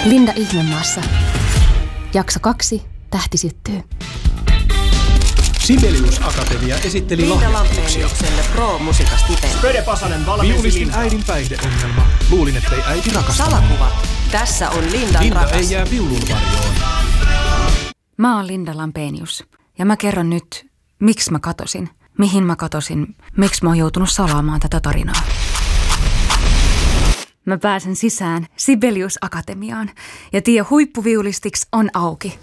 Linda Ihmemaassa. Jakso 2. Tähti syttyy. Sibelius Akatemia esitteli Linda lahjakkuuksia. Lampeeniukselle pro-musiikastipendit. Pede Pasanen valmensi Viulistin Lindaa. äidin päihdeongelma. Luulin, ettei äiti rakastanut. Salakuvat. Tässä on Lindan Linda rakas. ei jää viulun varjoon. Mä oon Linda Lampeenius ja mä kerron nyt, miksi mä katosin, mihin mä katosin, miksi mä oon joutunut salaamaan tätä tarinaa. Mä pääsen sisään Sibelius Akatemiaan ja tie huippuviulistiksi on auki.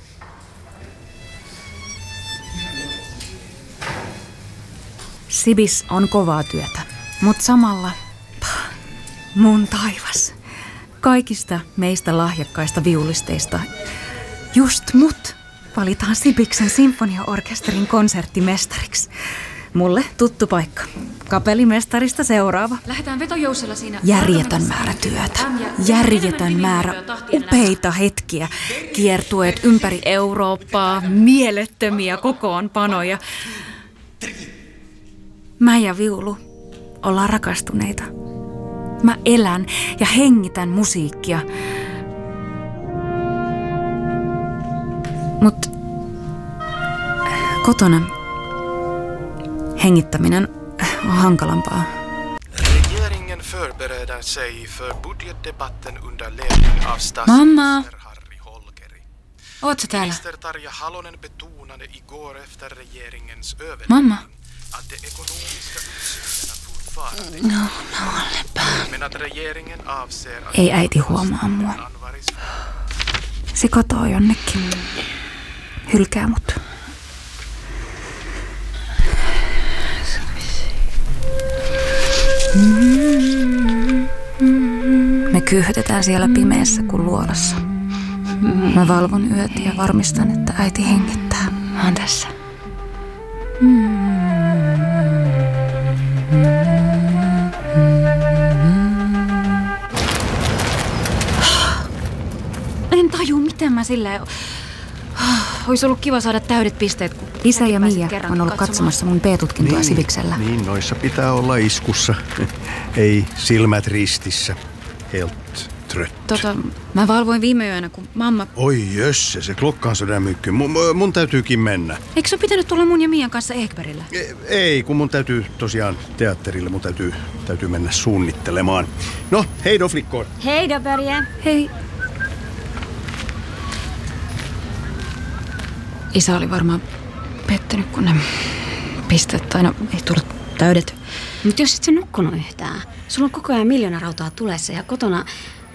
Sibis on kovaa työtä, mutta samalla mun taivas. Kaikista meistä lahjakkaista viulisteista just mut valitaan Sibiksen sinfoniaorkesterin konserttimestariksi. Mulle tuttu paikka. Kapellimestarista seuraava. Lähdetään vetojousella siinä. Järjetön määrä työtä. Järjetön määrä upeita hetkiä. Kiertueet ympäri Eurooppaa. Mielettömiä kokoonpanoja. Mä ja viulu ollaan rakastuneita. Mä elän ja hengitän musiikkia. Mut kotona hengittäminen on hankalampaa. Regeringen förbereder sig för budgetdebatten under ledning av statsminister Harri Holkeri. Oot sä täällä? Minister Tarja Halonen betonade igår efter regeringens Mamma. överläggning att de ekonomiska utsikterna fortfarande men att regeringen avser att Ei äiti huomaa mua. Anvaris Se katoaa jonnekin. Hylkää mut. Me kyyhötetään siellä pimeässä kuin luolassa. Mä valvon yöt ja varmistan, että äiti hengittää. Mä oon tässä. En taju, miten mä silleen... Olisi ollut kiva saada täydet pisteet, kun Isä ja Mia on ollut katsomassa mun B-tutkintoa Siviksellä. Niin, noissa pitää olla iskussa. Ei silmät ristissä. Helt trött. Mä valvoin viime yönä, kun mamma... Oi jösse, se klokkaan sydämykky. Mun täytyykin mennä. Eikö se pitänyt tulla mun ja Mian kanssa Ekberillä? Ei, kun mun täytyy tosiaan teatterille. Mun täytyy mennä suunnittelemaan. No, hei då flickor. Hei då, Börje. Hei. Isä oli varmaan pettynyt, kun ne pisteet aina ei tullut täydet. Mutta jos et sä nukkunut yhtään, sulla on koko ajan 1 000 000 rautaa tulessa ja kotona...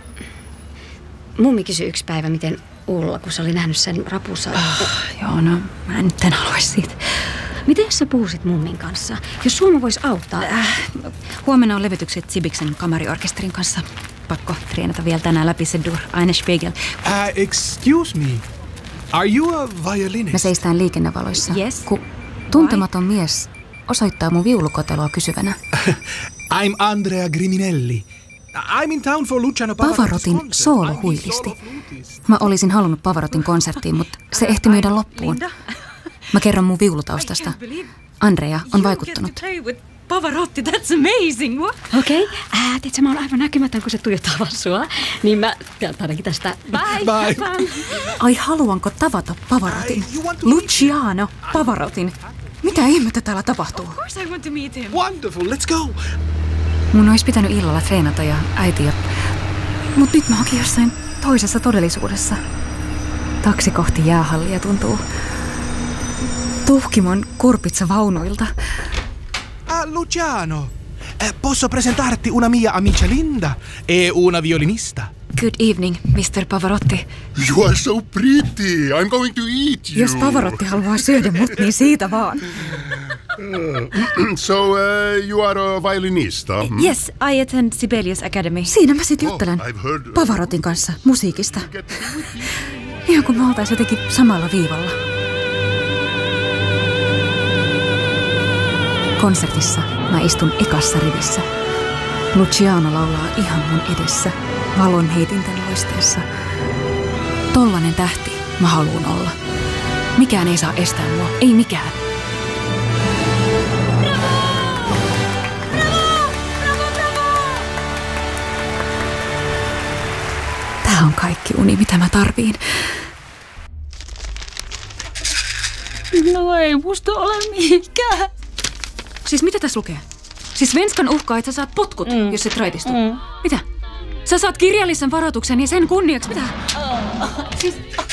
Mummi kysyi yksi päivä, miten Ulla, kun sä oli nähnyt sen rapussa. Joo, no mä nyt en haluaisi siitä. Miten jos sä puhuisit mummin kanssa? Jos Suomi voisi auttaa... Huomenna on levytykset Sibiksen kamariorkesterin kanssa. Pakko treenata vielä tänään läpi se Dur Eine Spiegel. Excuse me. Are you a violinist? Me seistään liikennevaloissa, Yes. kun tuntematon mies osoittaa mun viulukoteloa kysyvänä. I'm Andrea Griminelli. I'm in town for Luciano Pavarottin soolo huilisti. Mä olisin halunnut Pavarotin konserttiin, mutta se ehti myydä loppuun. Mä kerron mun viulutaustasta. Andrea on vaikuttanut. Pavarotti, that's amazing! Okei. Tiedätkö, mä oon aivan näkymätön, kun se tuijottaa vaan sua. Niin mä ainakin tästä. Bye! Ai, haluanko tavata Pavarotin? Luciano Pavarotin. Mitä ihmettä täällä tapahtuu? Of course I want to meet him. Wonderful, let's go. Mun olisi pitänyt illalla treenata ja äiti ja... Mut nyt mä oonkin jossain toisessa todellisuudessa. Taksi kohti jäähallia tuntuu tuhkimon kurpitsavaunuilta. Luciano, posso presentarti una mia amica Linda e una violinista. Good evening, Mr. Pavarotti. You are so pretty. I'm going to eat you. Jos Pavarotti haluaa syödä mut, niin siitä vaan. So, you are a violinista? Yes, I attend Sibelius Academy. Siinä mä sit juttelen I've heard... Pavarotin kanssa musiikista. Ihan kuin me oltais jotenkin samalla viivalla. Konsertissa mä istun ekassa rivissä. Luciano laulaa ihan mun edessä, valon heitinten loisteessa. Tollanen tähti mä haluun olla. Mikään ei saa estää mua, ei mikään. Tää on kaikki uni, mitä mä tarviin. No ei musta ole mihinkään. Siis mitä tässä lukee? Siis Svenskan uhkaa, että sä saat potkut, jos et raitistu. Mitä? Sä saat kirjallisen varoituksen ja sen kunniaksi. Mitä? Siis...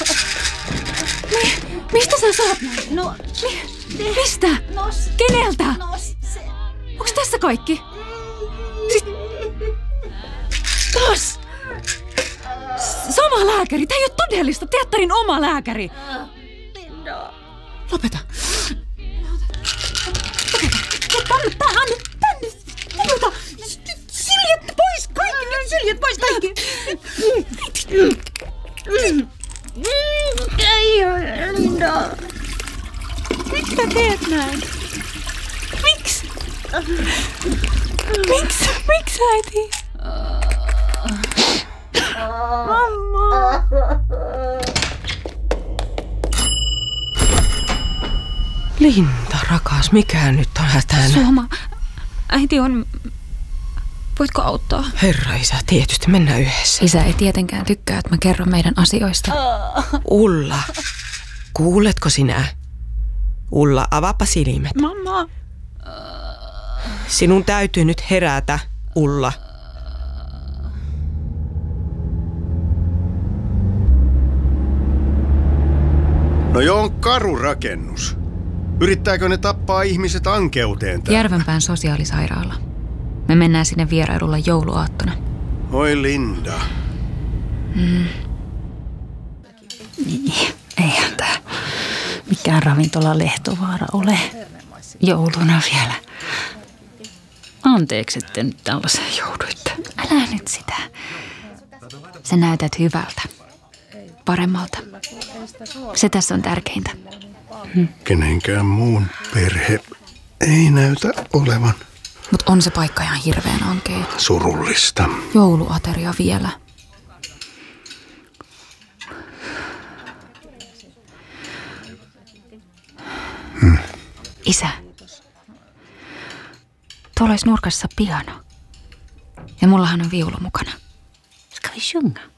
Mistä sä saat? No... Mistä? Keneltä? Onks tässä kaikki? Siis... Taas! Sama lääkäri! Tää ei oo todellista! Teatterin oma lääkäri! Linda... Lopeta! Tänne! Syljet pois kaikki! Nyt syljet pois kaikki! Ei, Linda! Miksi sä teet näin? Miksi? Miksi äiti? Mamma! Linda, rakas, mikä nyt on hätänä? Suoma, äiti on... Voitko auttaa? Herra isä, tietysti mennään yhdessä. Isä ei tietenkään tykkää, että mä kerron meidän asioista. Ulla, kuuletko sinä? Ulla, avaapa silmät. Mamma. Sinun täytyy nyt herätä, Ulla. No joo, on karu rakennus. Yrittääkö ne tappaa ihmiset ankeuteen täällä? Järvenpään sosiaalisairaala. Me mennään sinne vierailulla jouluaattona. Oi Linda. Niin, eihän tää mikään ravintola Lehtovaara ole. Jouluna vielä. Anteeksi, että nyt tällaiseen jouduitte. Älä nyt sitä. Sä näytät hyvältä. Paremmalta. Se tässä on tärkeintä. Kenenkään muun perhe ei näytä olevan. Mut on se paikka ihan hirveän ankea. Surullista. Jouluateria vielä. Isä. Tuolla olisi nurkassa piano. Ja mullahan on viulu mukana. Ska vi sjunga?